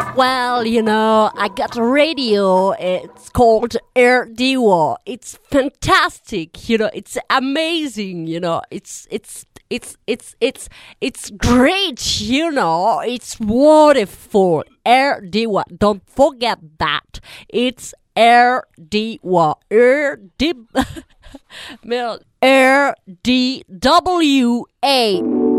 Well, I got a radio. It's called Air Diwa. It's fantastic. It's amazing. It's great. It's wonderful. Air Diwa. Don't forget that. It's Air Diwa. Air D W A.